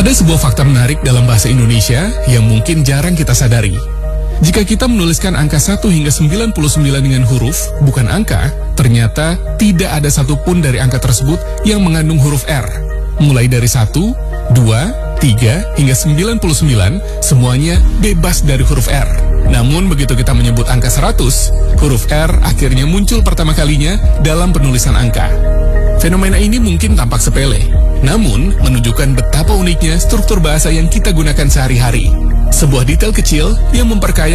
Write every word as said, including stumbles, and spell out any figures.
Ada sebuah fakta menarik dalam bahasa Indonesia yang mungkin jarang kita sadari. Jika kita menuliskan angka satu hingga sembilan puluh sembilan dengan huruf, bukan angka, ternyata tidak ada satupun dari angka tersebut yang mengandung huruf R. Mulai dari satu, dua, tiga, hingga sembilan puluh sembilan, semuanya bebas dari huruf R. Namun begitu kita menyebut angka seratus, huruf R akhirnya muncul pertama kalinya dalam penulisan angka. Fenomena ini mungkin tampak sepele, namun menunjukkan betapa uniknya struktur bahasa yang kita gunakan sehari-hari. Sebuah detail kecil yang memperkaya